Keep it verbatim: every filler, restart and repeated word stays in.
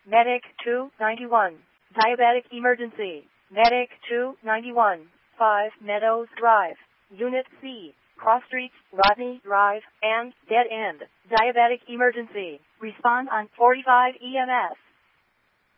Medic two ninety-one. Diabetic emergency. Medic two ninety-one. five Meadows Drive. Unit C. Cross Streets, Rodney Drive, and Dead End. Diabetic emergency. Respond on forty-five E M S.